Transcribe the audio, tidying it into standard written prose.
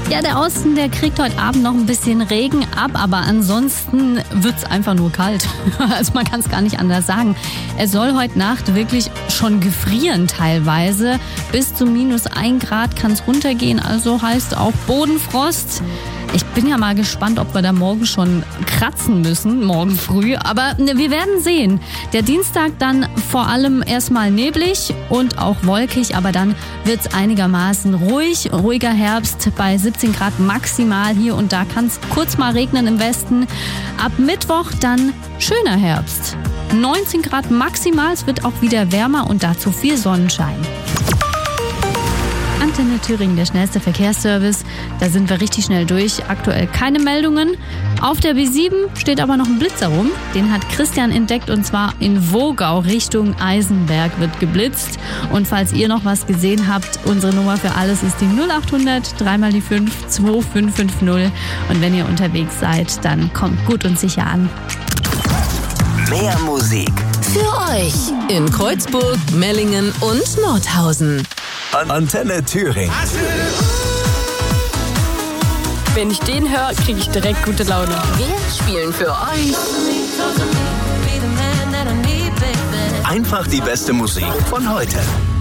Ja, der Osten, der kriegt heute Abend noch ein bisschen Regen ab, aber ansonsten wird's einfach nur kalt. Also man kann es gar nicht anders sagen. Es soll heute Nacht wirklich schon gefrieren teilweise. Bis zu -1 Grad kann es runtergehen, also heißt auch Bodenfrost. Ich bin ja mal gespannt, ob wir da morgen schon kratzen müssen, morgen früh. Aber wir werden sehen. Der Dienstag dann vor allem erstmal neblig und auch wolkig, aber dann wird's einigermaßen ruhiger Herbst bei 17 Grad maximal. Hier und da kann es kurz mal regnen im Westen. Ab Mittwoch dann schöner Herbst. 19 Grad maximal, es wird auch wieder wärmer und dazu viel Sonnenschein. Antenne Thüringen, der schnellste Verkehrsservice. Da sind wir richtig schnell durch. Aktuell keine Meldungen. Auf der B7 steht aber noch ein Blitzer rum. Den hat Christian entdeckt und zwar in Wogau Richtung Eisenberg wird geblitzt. Und falls ihr noch was gesehen habt, unsere Nummer für alles ist die 0800 3 die 5 2550. Und wenn ihr unterwegs seid, dann kommt gut und sicher an. Mehr Musik für euch in Kreuzburg, Mellingen und Nordhausen. Antenne Thüringen. Wenn ich den höre, kriege ich direkt gute Laune. Wir spielen für euch Einfach die beste Musik von heute.